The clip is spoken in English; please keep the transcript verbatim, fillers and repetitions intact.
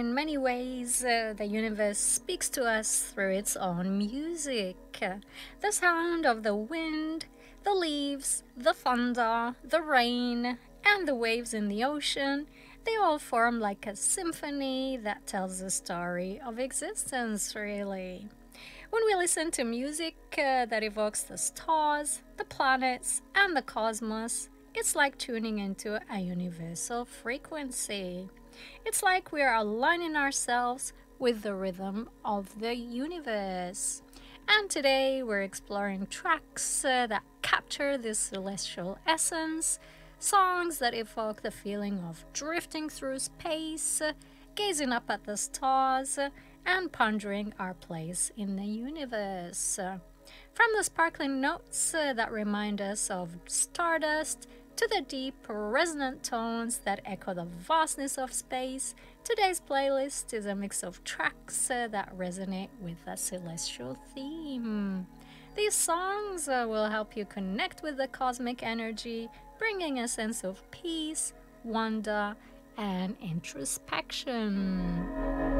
in many ways, uh, the universe speaks to us through its own music. The sound of the wind, the leaves, the thunder, the rain, and the waves in the ocean, they all form like a symphony that tells the story of existence, really. When we listen to music uh, that evokes the stars, the planets, and the cosmos, it's like tuning into a universal frequency. It's like we are aligning ourselves with the rhythm of the universe. And today we're exploring tracks uh, that capture this celestial essence, songs that evoke the feeling of drifting through space, uh, gazing up at the stars, uh, and pondering our place in the universe. Uh, From the sparkling notes uh, that remind us of stardust to the deep, resonant tones that echo the vastness of space, today's playlist is a mix of tracks uh, that resonate with a celestial theme. These songs uh, will help you connect with the cosmic energy, bringing a sense of peace, wonder, and introspection.